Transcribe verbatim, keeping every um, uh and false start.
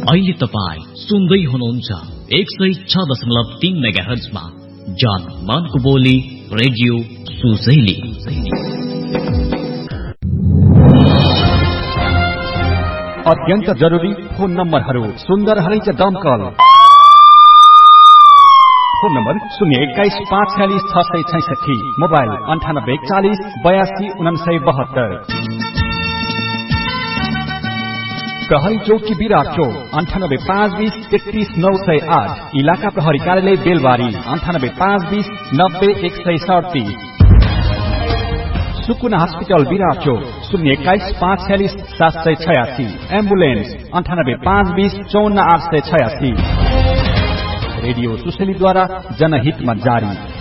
अहिले तपाई सुन्दै हुनुहुन्छ एक सय छ दशमलव तीन मेगाहर्जमा जान मानको बोली रेडियो सुशैली। अत्यन्त जरुरी फोन नम्बरहरू सुन्दर हरिच दमकल। फोन नम्बर शून्य एक्काइस पाँच छ्यालिस छ सय छैसठी, मोबाइल अन्ठानब्बे चालिस बयासी उनासय बहत्तर। प्रहरी चौकी विराट चौक अन्ठानब्बे पाँच बीस तेत्तीस नौ सय आठ, इलाका प्रहरी कार्यालय बेलबारी अन्ठानब्बे पाँच बीस नब्बे एक सय सडतिस। सुकुना हस्पिटल विराट चौक शून्य एक्काइस पाँच छ्यालिस सात सय छयासी, एम्बुलेन्स अन्ठानब्बे पाँच बीस चौन्न आठ सय छयासी। रेडियो सुशैलीद्वारा जनहितमा जारी।